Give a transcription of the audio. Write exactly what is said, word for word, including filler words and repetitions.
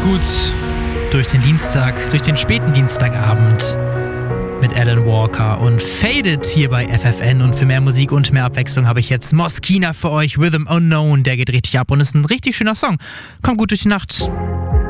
gut durch den Dienstag, durch den späten Dienstagabend mit Alan Walker und Faded hier bei F F N. Und für mehr Musik und mehr Abwechslung habe ich jetzt Moskina für euch, Rhythm Unknown. Der geht richtig ab und ist ein richtig schöner Song. Kommt gut durch die Nacht.